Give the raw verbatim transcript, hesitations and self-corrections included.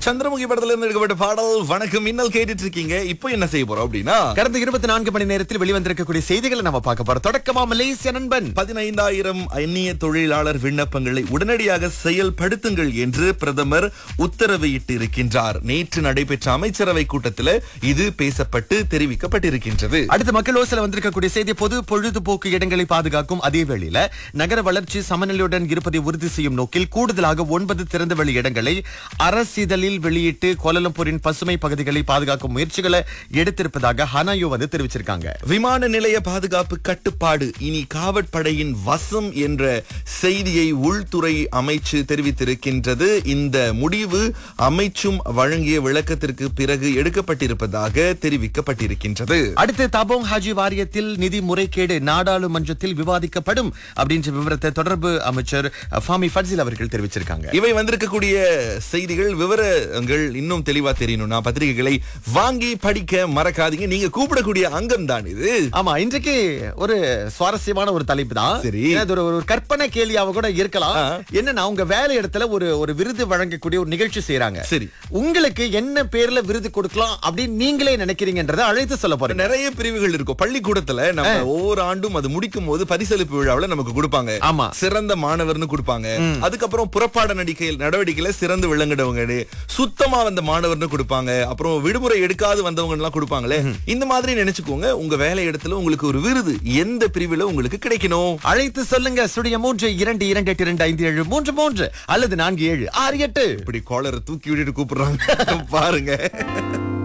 சந்திரமுகி படத்துல இருந்து எடுக்கப்பட்ட பாடல் வணக்கம் மின்னல் கேட்டுட்டு இருக்கீங்க. இப்போ என்ன செய்ய போறோம் அப்படின்னா, கடந்த இருபத்தி நான்கு மணி நேரத்தில் வெளிவந்திருக்கக்கூடிய செய்திகளை நம்ம பார்க்க போறோம். தொடக்கமா மலேசிய நண்பன் பதினைந்தாயிரம் அந்நிய தொழிலாளர் விண்ணப்பங்களை உடனடியாக செயல்படுத்துங்கள் என்று பிரதமர் உத்தரவு இட்டு இருக்கின்றார். நேற்று நடைபெற்ற அமைச்சரவை கூட்டத்தில் இது பேசப்பட்டு தெரிவிக்கப்பட்டிருக்கின்றது. அடுத்த மக்கள் ஓசையில் வந்திருக்கக்கூடிய செய்தி, பொது பொழுதுபோக்கு இடங்களை பாதுகாக்கும் அதே வேளையில நகர வளர்ச்சி சமநிலையுடன் இருப்பதை உறுதி செய்யும் நோக்கில் கூடுதலாக ஒன்பது திறந்தவெளி இடங்களை அரசிதழில் வெளியிட்டு கோலாலம்பூரின் பசுமை பகுதிகளை பாதுகாக்கும் முயற்சிகளை எடுத்திருப்பதாக ஹனாயோ வந்து தெரிவிச்சிருக்காங்க. விமான நிலைய பாதுகாப்பு கட்டுப்பாடு இனி காவற்படையின் வசம் என்ற செய்தியை உள்துறை அமைச்சு தெரிவித்திருக்கின்றது. இந்த முடிவு அமைச்சும் வழங்கிய விளக்கத்திற்கு பிறகு எடுக்கப்பட்டிருப்பதாக தெரிவிக்கப்பட்டிருக்கின்றது. அடுத்து தபோங் ஹாஜி வாரியத்தில் நிதி முறைகேடு நாடாளுமன்றத்தில் விவாதிக்கப்படும் அப்படின்ற விவரத்தை தொடர்பு அமைச்சர் ஃபாமி ஃபட்சில் அவர்கள் தெரிவிச்சிருக்காங்க. இவை வந்திருக்கக்கூடிய செய்திகள் விவரங்கள் இன்னும் தெளிவா தெரியணும்னா பத்திரிகைகளை வாங்கி படிக்க மறக்காதீங்க. நீங்க கூப்பிடக்கூடிய அங்கம் தான் இது. ஆமா, இன்றைக்கு ஒரு சுவாரஸ்யமான ஒரு தலைப்பு தான். சரி, இது ஒரு ஒரு கற்பனை கேள்வியாக கூட இருக்கலாம். என்னன்னா, உங்க வேலை இடத்துல ஒரு ஒரு விருது வழங்கக்கூடிய ஒரு நிகழ்ச்சி செய்யறாங்க. சரி, உங்களுக்கு என்ன பேர்ல விருது கொடுக்கலாம் அப்படின்னு நீங்களே நினைக்கிறீங்கன்றத அழைத்து சொல்ல போறேன். நிறைய பிரிவுகள் இருக்கும் பள்ளிக்கூடத்துல. நம்ம ஒவ்வொரு ஆண்டும் அது முடிக்கும் போது பரிசளிப்பு விழாவில் நமக்கு கொடுப்பாங்க. ஆமா, சிறந்த மாணவர்னு கொடுப்பாங்க. அதுக்கப்புறம் புறப்பாட நடிக்கை நடவடிக்கையில சிறந்து விளங்கிடவங்க, சுத்தமா வந்த மாணவர்னு கொடுப்பாங்க. அப்புறம் விடுமுறை எடுக்காது வந்தவங்க எல்லாம் கொடுப்பாங்களே. இந்த மாதிரி நினைச்சுக்கோங்க, உங்க வேலை இடத்துல உங்களுக்கு ஒரு விருது எந்த பிரிவுல உங்களுக்கு கிடைக்கணும். அழைத்து சொல்லுங்க. சுடிய மூன்று இரண்டு இரண்டு எட்டு இரண்டு ஐந்து ஏழு மூன்று மூன்று அல்லது நான்கு ஏழு ஆறு எட்டு. இப்படி காலரை தூக்கி விட்டுட்டு கூப்பிடுறாங்க பாருங்க.